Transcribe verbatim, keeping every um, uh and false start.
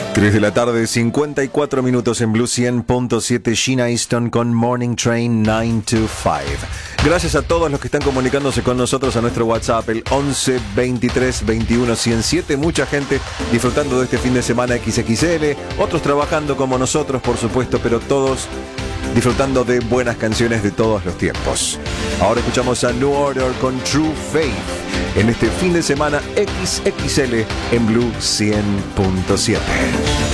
tres de la tarde, cincuenta y cuatro minutos en Blue cien punto siete. Sheena Easton con Morning Train nueve to cinco. Gracias a todos los que están comunicándose con nosotros a nuestro WhatsApp, el once veintitrés veintiuno ciento siete. Mucha gente disfrutando de este fin de semana equis equis ele, otros trabajando como nosotros, por supuesto, pero todos disfrutando de buenas canciones de todos los tiempos. Ahora escuchamos a New Order con True Faith en este fin de semana equis equis ele en Blue cien punto siete.